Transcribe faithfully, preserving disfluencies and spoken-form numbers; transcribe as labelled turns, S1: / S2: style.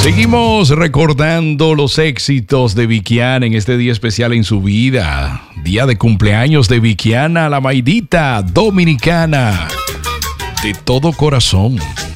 S1: Seguimos recordando los éxitos de Vickiana en este día especial en su vida. Día de cumpleaños de Vickiana, la Maidita dominicana. De todo corazón.